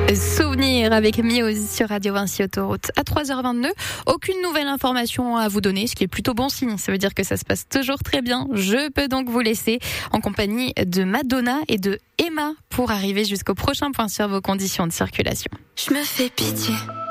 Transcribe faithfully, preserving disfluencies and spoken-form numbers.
Souvenir avec Muse sur Radio Vinci Autoroute à trois heures vingt-deux. Aucune nouvelle information à vous donner, ce qui est plutôt bon signe. Ça veut dire que ça se passe toujours très bien. Je peux donc vous laisser en compagnie de Madonna et de Emma pour arriver jusqu'au prochain point sur vos conditions de circulation. Je me fais pitié.